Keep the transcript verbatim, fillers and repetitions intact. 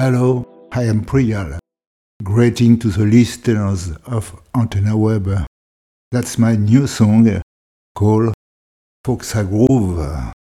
Hello, I am Priyal. Greeting to the listeners of Antenna Web. That's my new song called Foxa Groove.